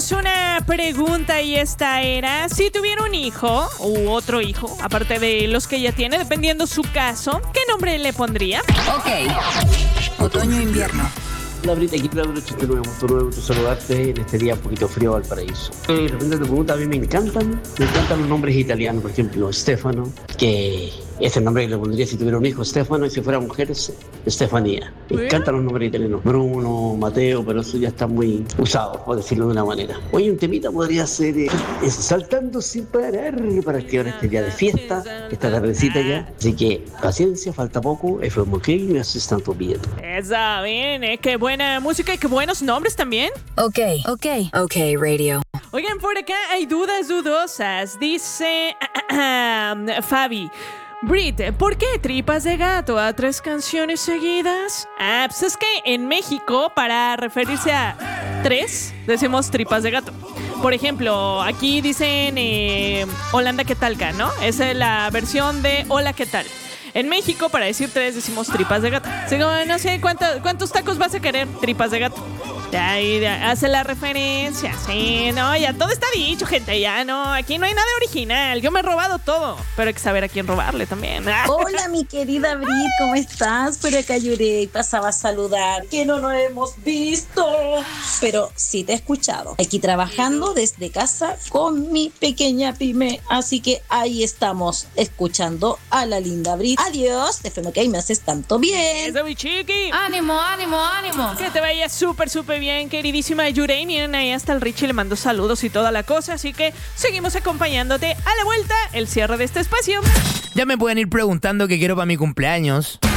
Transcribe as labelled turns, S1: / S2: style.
S1: teníamos una pregunta y esta era: si tuviera un hijo u otro hijo, aparte de los que ya tiene, dependiendo su caso, ¿qué nombre le pondría?
S2: Ok, otoño-invierno.
S3: La Brita, aquí Claudio 89, gusto saludarte en este día un poquito frío al paraíso. Respondiendo a tu pregunta, a mí me encantan los nombres italianos, por ejemplo, Stefano, que es el nombre que le pondría si tuviera un hijo, Stefano, y si fuera mujer, Estefanía. Me encantan los nombres italianos, Bruno, Mateo, pero eso ya está muy usado, por decirlo de una manera. Hoy un temita podría ser saltando sin parar para activar este día de fiesta, esta tardecita ya. Así que paciencia, falta poco, FM OK, me haces tanto bien.
S1: Está bien, qué buena música y qué buenos nombres también.
S2: Ok, radio.
S1: Oigan, por acá hay dudas dudosas. Dice Fabi: Brit, ¿por qué tripas de gato a 3 canciones seguidas? Pues es que en México, para referirse a 3, decimos tripas de gato. Por ejemplo, aquí dicen Holanda que talca, ¿no? Esa es la versión de hola, ¿qué tal? En México, para decir 3, decimos tripas de gato. Así como, no sé, ¿cuántos tacos vas a querer? Tripas de gato. Ahí hace la referencia. Sí, no, ya todo está dicho, gente. Ya no, aquí no hay nada original. Yo me he robado todo, pero hay que saber a quién robarle también.
S4: Hola, mi querida Brit, ¿cómo estás? Por acá lloré y pasaba a saludar. Que no nos hemos visto. Pero sí te he escuchado. Aquí trabajando desde casa con mi pequeña pyme. Así que ahí estamos, escuchando a la linda Brit. Adiós, FM OK, me haces tanto bien.
S1: Eso, mi chiqui.
S2: Ánimo, ánimo, ánimo.
S1: Que te vaya súper bien, queridísima Yurei. Miren, ahí hasta el Richie le mandó saludos y toda la cosa. Así que seguimos acompañándote a la vuelta, el cierre de este espacio.
S5: Ya me pueden ir preguntando qué quiero para mi cumpleaños.